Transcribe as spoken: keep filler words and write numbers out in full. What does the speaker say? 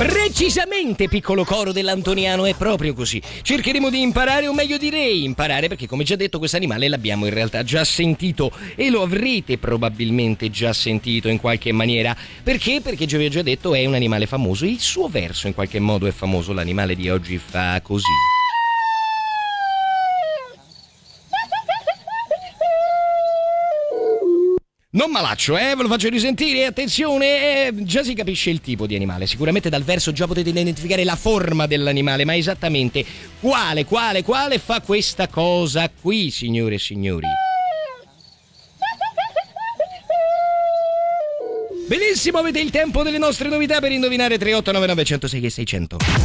Precisamente, piccolo coro dell'Antoniano, è proprio così. Cercheremo di imparare, o meglio direi imparare, perché come già detto questo animale l'abbiamo in realtà già sentito e lo avrete probabilmente già sentito in qualche maniera. Perché? Perché già vi ho già detto è un animale famoso, il suo verso in qualche modo è famoso, l'animale di oggi fa così. Non malaccio, eh, ve lo faccio risentire, attenzione, eh, già si capisce il tipo di animale, sicuramente dal verso già potete identificare la forma dell'animale, ma esattamente quale, quale, quale fa questa cosa qui, signore e signori. Benissimo, avete il tempo delle nostre novità per indovinare tre otto nove nove zero zero sei e seicento.